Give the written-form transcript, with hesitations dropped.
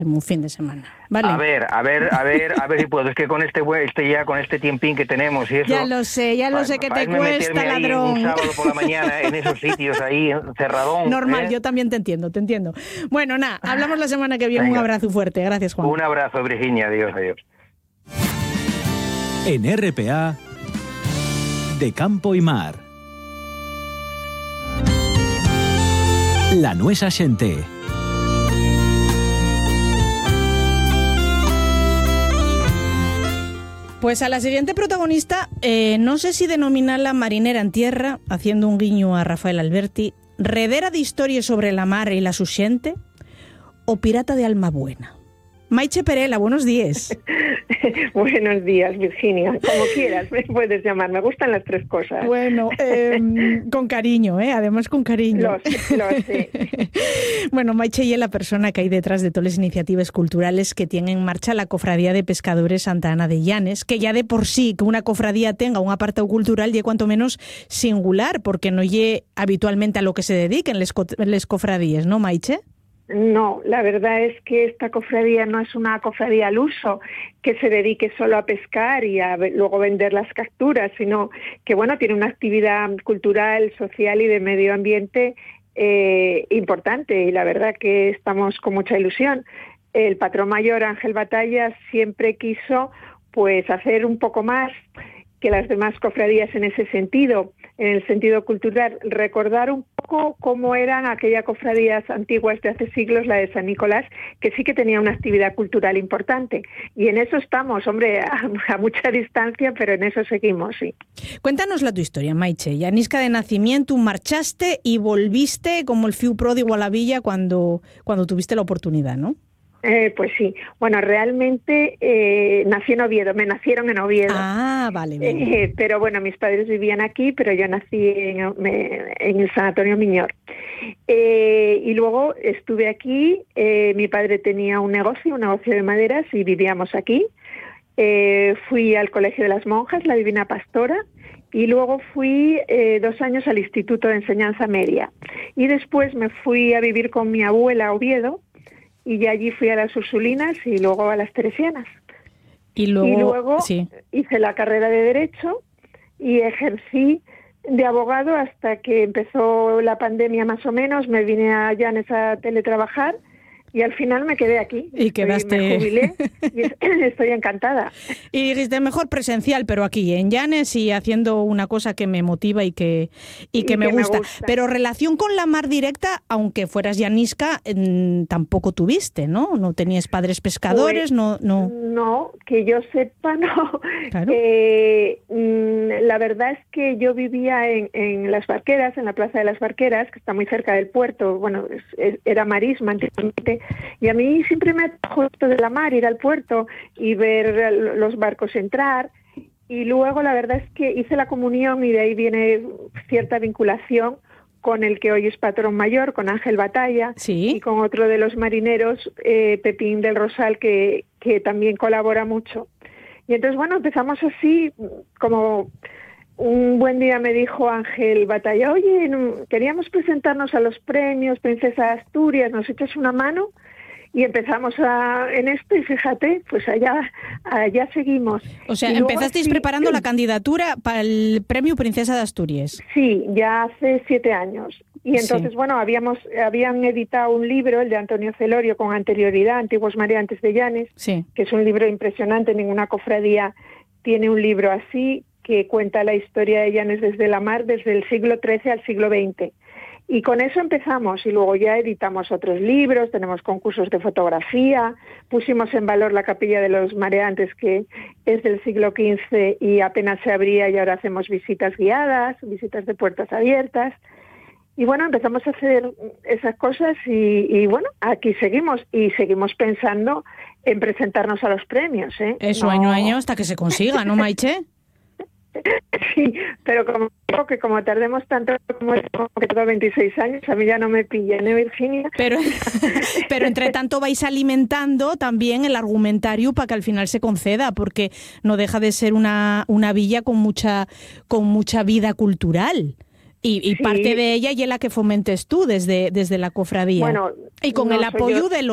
un fin de semana, ¿vale? A ver si puedo. Es que con con este tiempín que tenemos y eso... Ya lo sé que te cuesta, ladrón. Un sábado por la mañana en esos sitios ahí, cerradón. Normal, yo también te entiendo. Bueno, nada, hablamos la semana que viene. Venga. Un abrazo fuerte. Gracias, Juan. Un abrazo, Virginia. Adiós. En RPA, de Campo y Mar. La Nuesa Xente. Pues a la siguiente protagonista, no sé si denominarla marinera en tierra, haciendo un guiño a Rafael Alberti, redera de historias sobre la mar y la su xente, o pirata de alma buena. Maite Perela, buenos días. Buenos días, Virginia. Como quieras, me puedes llamar. Me gustan las tres cosas. Bueno, con cariño, además con cariño. Lo sé. Bueno, Maite es la persona que hay detrás de todas las iniciativas culturales que tiene en marcha la Cofradía de Pescadores Santa Ana de Llanes, que ya de por sí que una cofradía tenga un apartado cultural y cuanto menos singular, porque no lle habitualmente a lo que se dediquen les cofradías, ¿no, Maite? No, la verdad es que esta cofradía no es una cofradía al uso que se dedique solo a pescar y a luego vender las capturas, sino que tiene una actividad cultural, social y de medio ambiente importante, y la verdad que estamos con mucha ilusión. El patrón mayor Ángel Batalla siempre quiso hacer un poco más que las demás cofradías en ese sentido, en el sentido cultural, recordar un poco cómo eran aquellas cofradías antiguas de hace siglos, la de San Nicolás, que sí que tenía una actividad cultural importante. Y en eso estamos, hombre, a mucha distancia, pero en eso seguimos, sí. Cuéntanos tu historia, Maite. Llanisca de nacimiento, marchaste y volviste como el fiu pródigo a la villa cuando tuviste la oportunidad, ¿no? Pues sí. Bueno, realmente nací en Oviedo, me nacieron en Oviedo. Ah, vale. Pero mis padres vivían aquí, pero yo nací en el Sanatorio Miñor. Y luego estuve aquí, mi padre tenía un negocio de maderas y vivíamos aquí. Fui al Colegio de las Monjas, la Divina Pastora, y luego fui 2 años al Instituto de Enseñanza Media. Y después me fui a vivir con mi abuela a Oviedo, y allí fui a las Ursulinas y luego a las Teresianas. Y luego sí, hice la carrera de Derecho y ejercí de abogado hasta que empezó la pandemia más o menos. Me vine a Llanes a teletrabajar y al final me quedé aquí. Y quedaste... Me jubilé y estoy encantada. Y dijiste, mejor presencial, pero aquí en Llanes y haciendo una cosa que me motiva y que me gusta. Pero relación con la mar directa, aunque fueras llanisca, tampoco tuviste, ¿no? No tenías padres pescadores, no. No, que yo sepa, no. Claro. La verdad es que yo vivía en Las Barqueras, en la Plaza de las Barqueras, que está muy cerca del puerto. Bueno, era marisma antiguamente. Y a mí siempre me atrajo esto de la mar, ir al puerto y ver los barcos entrar. Y luego la verdad es que hice la comunión y de ahí viene cierta vinculación con el que hoy es patrón mayor, con Ángel Batalla, ¿sí? Y con otro de los marineros, Pepín del Rosal, que también colabora mucho. Y entonces, empezamos así, como un buen día me dijo Ángel Batalla, oye, queríamos presentarnos a los premios Princesa de Asturias, ¿nos echas una mano? Y empezamos en esto y fíjate, pues allá seguimos. O sea, empezasteis preparando la candidatura para el premio Princesa de Asturias. Sí, ya hace 7 años. Y entonces, habían editado un libro, el de Antonio Celorio, con anterioridad, Antiguos Mareantes de Llanes, sí, que es un libro impresionante, ninguna cofradía tiene un libro así, que cuenta la historia de Llanes desde la mar, desde el siglo XIII al siglo XX. Y con eso empezamos, y luego ya editamos otros libros, tenemos concursos de fotografía, pusimos en valor la Capilla de los Mareantes, que es del siglo XV y apenas se abría, y ahora hacemos visitas guiadas, visitas de puertas abiertas. Y empezamos a hacer esas cosas y aquí seguimos, y seguimos pensando en presentarnos a los premios, ¿eh? Eso, año hasta que se consiga, ¿no, Maite? Sí, pero como tardemos tanto como que todo 26 años, a mí ya no me pillan, ¿eh, Virginia? Pero entre tanto vais alimentando también el argumentario para que al final se conceda, porque no deja de ser una villa con mucha vida cultural. Y sí, parte de ella y es la que fomentes tú desde la cofradía. Bueno, y con el apoyo de los